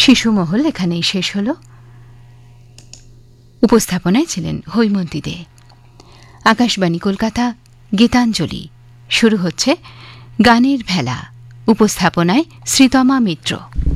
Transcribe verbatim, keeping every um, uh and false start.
শিশুমহল এখানেই শেষ হল। উপস্থাপনায় ছিলেন হৈমন্তী দে। আকাশবাণী কলকাতা, গীতাঞ্জলি শুরু হচ্ছে গানের ভেলা। উপস্থাপনায় শ্রীতমা মিত্র।